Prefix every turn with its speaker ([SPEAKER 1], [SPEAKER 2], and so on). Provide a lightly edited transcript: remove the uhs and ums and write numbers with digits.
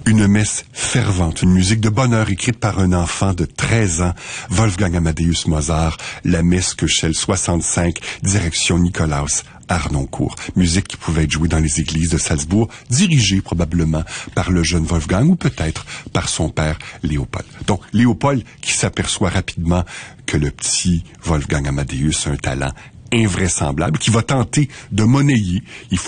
[SPEAKER 1] Une messe fervente, une musique de bonheur écrite par un enfant de 13 ans, Wolfgang Amadeus Mozart, la messe Köchel 65, direction Nikolaus Harnoncourt. Musique qui pouvait être jouée dans les églises de Salzbourg, dirigée probablement par le jeune Wolfgang ou peut-être par son père Léopold. Donc, Léopold qui s'aperçoit rapidement que le petit Wolfgang Amadeus a un talent invraisemblable, qui va tenter de monnayer. Il faut